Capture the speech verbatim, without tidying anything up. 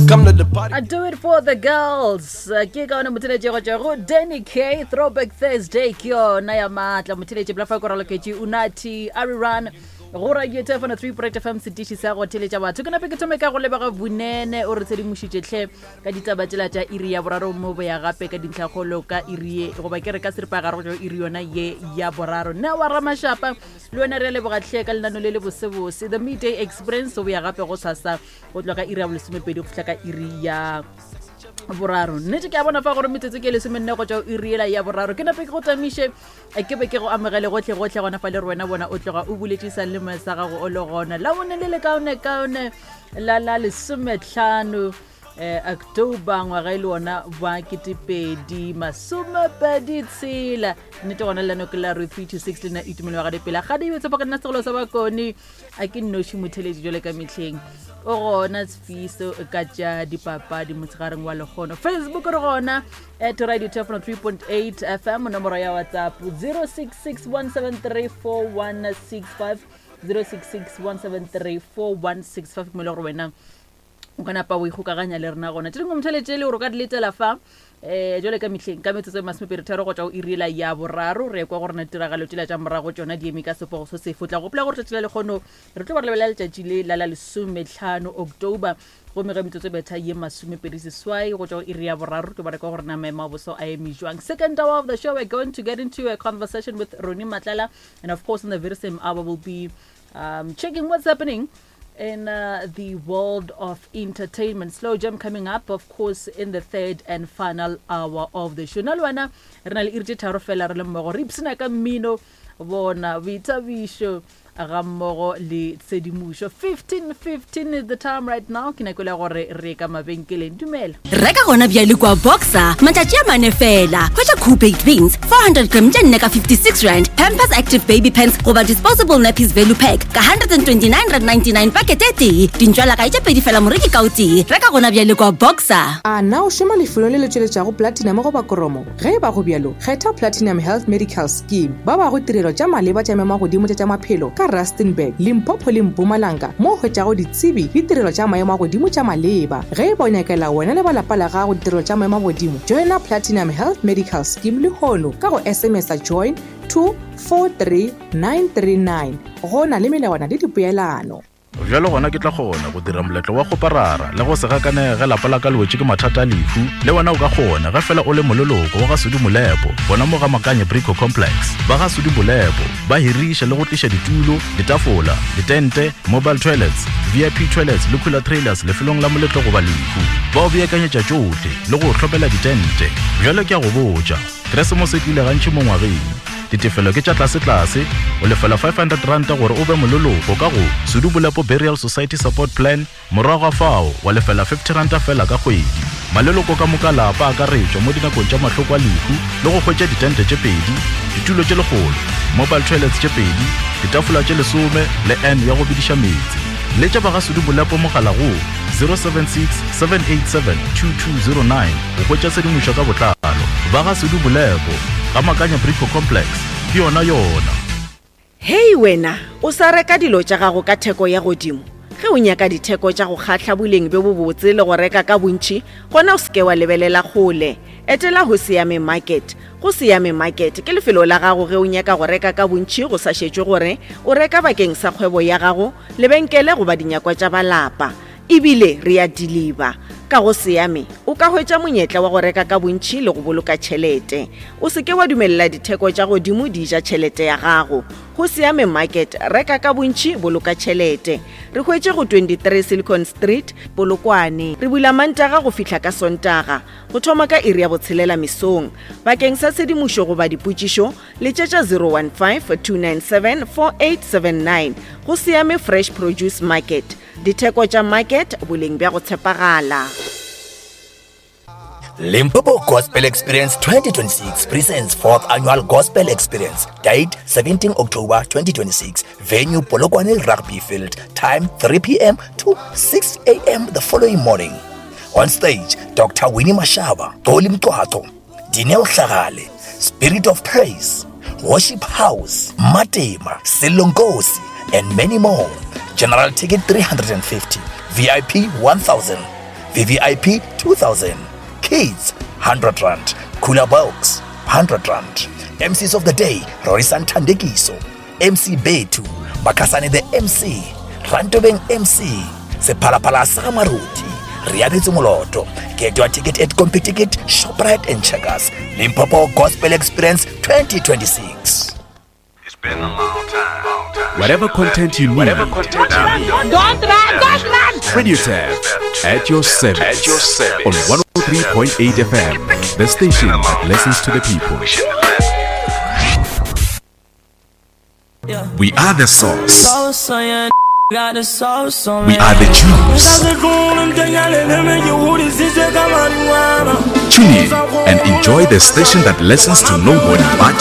come to the party. I do it for the girls. Ke ka ona motheletse go tswa go Danny K Throwback Thursday ke yona ya matla motheletse bla fa go raloketse Unati Ariran go ra yete fa na three Project F M sedishi sa go theletsa batho ke na pe ke thome ka go leba ga bunene o re tse di mushitse tle ka ditsabatsela tja iri ya boraro mo bo ya gape ka dintlhagolo ka iri go ba ke re ka siripa ga go iri yona ye ya boraro na wa ramashapa le wena re le bogatlhe ka lenano le le bosebose the midday experience so ya gape go sasa go tloga iri ya bolesomepedi go fitla ka iri ya boraro nnete ke a bona fa gore metsetse ke le semenne go tswa iri ela ya boraro ke na pe ke go tamishe ke be ke go amegele gotlhe gotlhe gona fa le rena bona o tloga o buletisa le masa ga go o le gona la one le le kaone kaone la la le semetlhano eh October ngwaga ile ona ba kitipedi masomepedi tsela nnete gona le no ke la re three to sixteen na itumelo ga dipela ga di wetse pa ka nna segolo sa bakoni a ke nno shimotheledi jole ka metlheng o gona tsfiso ka tja dipapa di motsgareng wa legono Facebook re gona at radio three point eight F M nomoro ya WhatsApp zero six six one seven three four one six five zero six six one seven three four one six five mo le go wena o kana pa o ikgokaganya le rena gona tšeng motheletse le o re ka diletela fa eh jole ka mitleng ka metsotso masomepedi tharo go tswa o irela ya boraro re kwa gore na tiragalo tšela tša morago tsona di emi ka sepogo so se futla go pla gore tšela le gono re tlo ba le belela letšatši le la la lesometlhano October go me ga metsotso betha ye masomepedi seswai go tswa o iri ya boraro ke ba re kwa gore na maema boso a emi jwang second hour of the show we're going to get into a conversation with Ronnie Matlala and of course in the very same hour we'll be um checking what's happening in uh, the world of entertainment. Slow jam coming up, of course, in the third and final hour of the show. Nalwana, renal irje taro fela re le mmogo ripsina ka mino bona vita visho agammogo le tsedimusho fifteen fifteen is the time right now ke nakola gore re ka mabenkeleng dumela reka gona bya le kwa Boxer matšatši a mane fela hwetša Cool Baked Beans four hundred grams tša nne ka fifty-six rand Pampers Active Baby Pants goba disposable nappies value pack ka one hundred twenty-nine rand ninety-nine packet e tee dintšwala ka itša pedi fela moreki ka o tee reka gona bja le kwa Boxer a na o šoma lefelo le le tšweletšago platinum go ba koromo ge e ba go bjalo kgetha Platinum Health Medical Scheme ba ba go tirelo tša maleba tša mema godimo tša maphelo ka Rustenburg Limpopo le Mpumalanga mo hwetšago ditsebi le tirelo tša maemo a godimo tša maleba ge e bonekela wena le balapa la gago ditirelo tša maemo a godimo joina Platinum Health Medical Scheme le hono ka go S M S a join two four three nine three nine go na le melawana le dipeelano bjalo gona ke tla gona go dira moletlo wa go parara le go se gakanege lapa la ka lwetse ke mathata a lefu le wena o ka gona ga fela o le mololoko wa ga Sudi Molepo bona mo ga Makanye Brico Complex ba ga Sudi Molepo ba hirisha le go tlisha ditulo ditafola ditente mobile toilets V I P toilets le cooler trailers le felong la moletlo go ba lefu ba o beakanyetša tšohle le go tlhopela ditente bjalo ke a go botša Christmas e tlile gantši mo ngwageng ditefelo ke tša tlase-tlase o lefela five hundred rand gore o be mololoko ka go Sudi Molepo Burial Society Support Plan morago fao wa lefela fifty rand fela ka kgwedi maleloko ka moka lapa a ka retšwa mo dinakong tša mahloko a lehu le go hwetša ditente tše pedi ditulo tše legolo mobile toilets tše pedi ditafola tše lesome le n ya go bediša metsi le tša ba ga Sudi Molepo mogala go zero seven six seven eight seven two two zero nine go hwetša sedimošo ka botlalo ba ga Sudi Molepo ga Makanye Brico Complex ke yona yona. Hei wena o sa reka dilo tša gago ka theko ya godimo ge o nyaka ditheko tša go kgatla boleng be bo botse le go reka ka bontši gona o seke wa lebelela kgole etela go Siame Market go Siame Market ke lefelo la gago ge o nyaka go reka ka bontši go sa šetšwe gore o reka bakeng sa kgwebo ya gago lebenkele goba dinyakwa tša balapa ebile re a deliver ka go Siame o ka hwetša monyetla wa go reka ka bontši le go boloka tšhelete o seke wa dumelela ditheko tša godimo di ja tšhelete ya gago go Siame Market reka ka bontši boloka tšhelete re hwetše go twenty-three Silicon Street Polokwane re bula Mantaga go fihla ka Sontaga go thoma ka iri ya botshelela mesong bakeng sa sedimošo goba dipotšišo le tšetša zero one five two nine seven four eight seven nine go Siame Fresh Produce Market ditheko tša market boleng bja go tshepagala. Limpopo Gospel Experience twenty twenty-six presents fourth annual Gospel Experience. Date seventeenth October twenty twenty-six. Venue Polokwane Rugby Field. Time three p m to six a m the following morning. On stage, Doctor Winnie Mashaba, Toli Mtwato, Dineo Hlagale, Spirit of Praise, Worship House, Matema, Silongosi, and many more. General ticket three hundred fifty, V I P one thousand. V V I P two thousand, Kids one hundred rand, Cooler Box one hundred rand. M Cs of the day, Rorisan Tandekiso, M C Betu, Makasane the M C, Rantobeng M C, Sepalapala Samaruti, Riabitsu Moloto. Get your ticket at CompuTicket, ShopRite and Checkers. Limpopo Gospel Experience twenty twenty-six. It's been a long time. Long time. Whatever content you need, Whatever content you need. Don't run, don't run. Radio Tab at your service. At your service. On one oh three point eight F M, the station that listens to the people. We are the source. We are the Jews. Tune in and enjoy the station that listens to nobody but